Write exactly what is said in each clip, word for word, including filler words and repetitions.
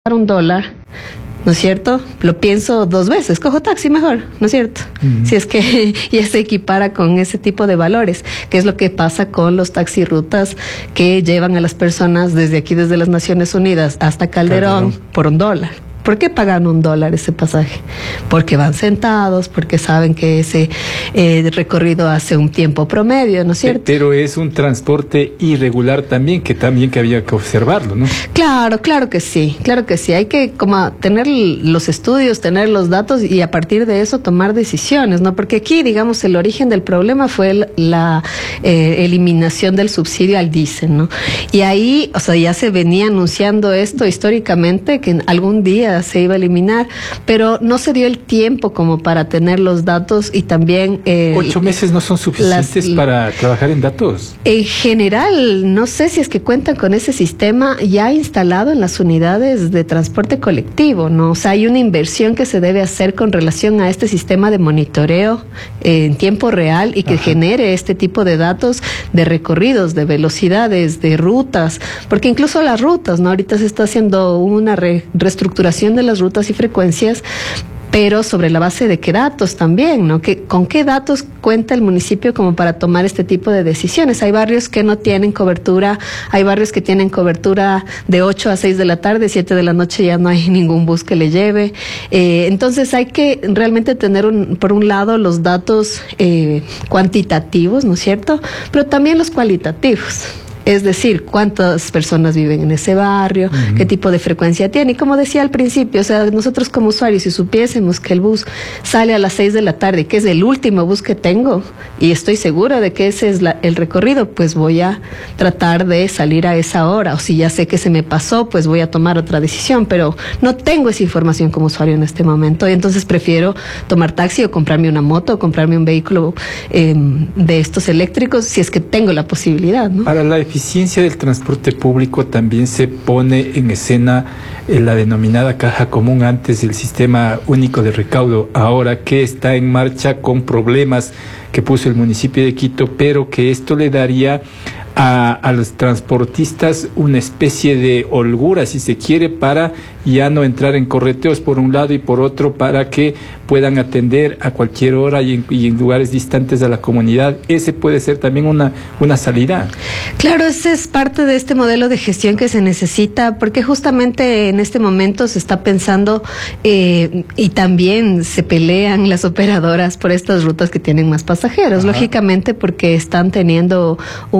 un dólar, ¿no es cierto? Lo pienso dos veces, cojo taxi mejor, ¿no es cierto? Uh-huh. Si es que ya se equipara con ese tipo de valores, que es lo que pasa con los taxirrutas que llevan a las personas desde aquí, desde las Naciones Unidas hasta Calderón, Calderón. por un dólar. ¿Por qué pagan un dólar ese pasaje? Porque van sentados, porque saben que ese eh, recorrido hace un tiempo promedio, ¿no es cierto? Pero es un transporte irregular también, que también que había que observarlo, ¿no? Claro, claro que sí, claro que sí. Hay que como tener los estudios, tener los datos y a partir de eso tomar decisiones, ¿no? Porque aquí, digamos, el origen del problema fue la eh, eliminación del subsidio al diésel, ¿no? Y ahí, o sea, ya se venía anunciando esto históricamente, que en algún día se iba a eliminar, pero no se dio el tiempo como para tener los datos y también... Eh, ¿Ocho meses no son suficientes las, para trabajar en datos? En general, no sé si es que cuentan con ese sistema ya instalado en las unidades de transporte colectivo, ¿no? O sea, hay una inversión que se debe hacer con relación a este sistema de monitoreo eh, en tiempo real y que Ajá. genere este tipo de datos de recorridos, de velocidades, de rutas, porque incluso las rutas, ¿no? Ahorita se está haciendo una re, reestructuración de las rutas y frecuencias, pero sobre la base de qué datos también, ¿no? Que, ¿con qué datos cuenta el municipio como para tomar este tipo de decisiones? Hay barrios que no tienen cobertura, hay barrios que tienen cobertura de ocho a seis de la tarde, siete de la noche ya no hay ningún bus que le lleve. Eh, entonces hay que realmente tener, un, por un lado, los datos eh, cuantitativos, ¿no es cierto? Pero también los cualitativos. Es decir, cuántas personas viven en ese barrio, uh-huh. qué tipo de frecuencia tiene. Y como decía al principio, o sea, nosotros como usuarios, si supiésemos que el bus sale a las seis de la tarde, que es el último bus que tengo, y estoy segura de que ese es la, el recorrido, pues voy a tratar de salir a esa hora. O si ya sé que se me pasó, pues voy a tomar otra decisión. Pero no tengo esa información como usuario en este momento. Y entonces prefiero tomar taxi o comprarme una moto o comprarme un vehículo eh, de estos eléctricos, si es que tengo la posibilidad, ¿no? Para la La eficiencia del transporte público también se pone en escena en la denominada caja común, antes el sistema único de recaudo, ahora que está en marcha con problemas que puso el municipio de Quito, pero que esto le daría a, a los transportistas una especie de holgura, si se quiere, para ya no entrar en correteos por un lado y por otro, para que puedan atender a cualquier hora y en, y en lugares distantes de la comunidad. Ese puede ser también una, una salida. Claro, ese es parte de este modelo de gestión que se necesita, porque justamente en este momento se está pensando eh, y también se pelean las operadoras por estas rutas que tienen más pasajeros, Ajá. lógicamente porque están teniendo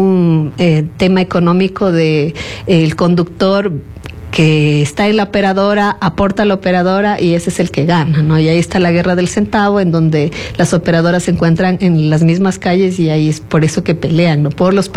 un eh, tema económico de eh, el conductor que está en la operadora, aporta a la operadora y ese es el que gana, ¿no? Y ahí está la guerra del centavo, en donde las operadoras se encuentran en las mismas calles y ahí es por eso que pelean, ¿no? Por los